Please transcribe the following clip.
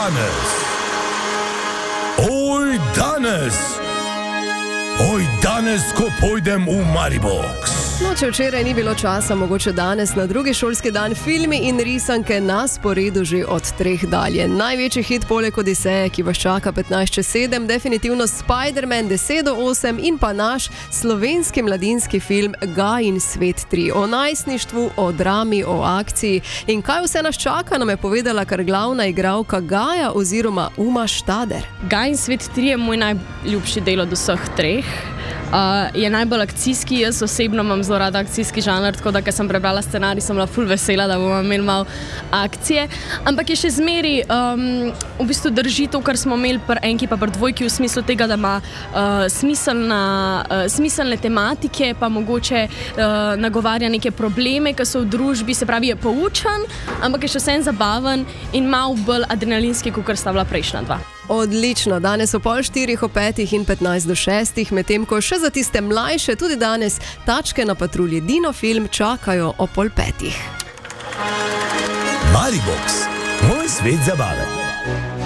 danes, ko pojdem v Maribox. No, če včeraj ni bilo časa, mogoče danes na drugi šolski dan filmi in risanke na sporedu že od 3 dalje. Največji hit poleg Odiseje, ki vas čaka 15:07, definitivno Spider-Man 10:08 in pa naš slovenski mladinski film Gajin svet 3. O najstništvu, o drami, o akciji in kaj vse nas čaka, nam je povedala kar glavna igralka Gaja oziroma Uma Štader. Gajin svet 3 je moj najljubši del od vseh 3. Je najbolj akcijski, jaz osebno imam zelo rada akcijski žanr, tako da, ker sem prebrala scenarij, sem bila ful vesela, da bomo imeli malo akcije, ampak je še zmeri v bistvu drži to, kar smo imeli pri enki pa pri dvojki, v smislu tega, da ima smiselne tematike, pa mogoče nagovarja neke probleme, ki so v družbi, se pravi je poučen, ampak je še vsem zabaven in malo bolj adrenalinski, kot sta bila prejšnja dva. Odlično, danes o 3:30, o 5 in 15:06, medtem ko še za tiste mlajše tudi danes Tačke na patrulji Dino film čakajo o 4:30. Maribox, moj svet zabave.